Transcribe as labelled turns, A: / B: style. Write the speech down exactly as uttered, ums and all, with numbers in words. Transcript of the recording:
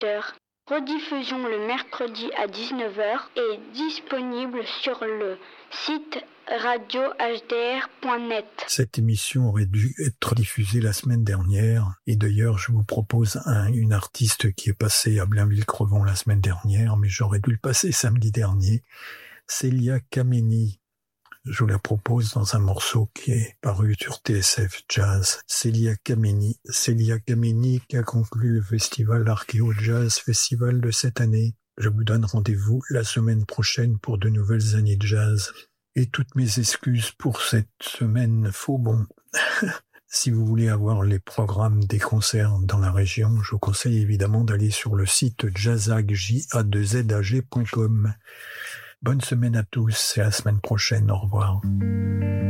A: heures. Rediffusion le mercredi à dix-neuf heures et disponible sur le site radio h d r point net.
B: Cette émission aurait dû être diffusée la semaine dernière. Et d'ailleurs, je vous propose un, une artiste qui est passée à Blainville-Crevon la semaine dernière, mais j'aurais dû le passer samedi dernier. Célia Kameni. Je vous la propose dans un morceau qui est paru sur T S F Jazz. Célia Kameni. Célia Kameni qui a conclu le festival Archéo Jazz Festival de cette année. Je vous donne rendez-vous la semaine prochaine pour de nouvelles années de jazz. Et toutes mes excuses pour cette semaine faux bon. Si vous voulez avoir les programmes des concerts dans la région, je vous conseille évidemment d'aller sur le site jazzag point com. Bonne semaine à tous et à la semaine prochaine. Au revoir.